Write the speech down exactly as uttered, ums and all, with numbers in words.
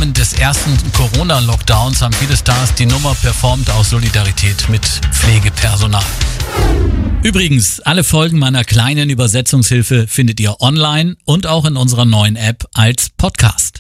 Rahmen des ersten Corona-Lockdowns haben viele Stars die Nummer performt aus Solidarität mit Pflegepersonal. Übrigens, alle Folgen meiner kleinen Übersetzungshilfe findet ihr online und auch in unserer neuen App als Podcast.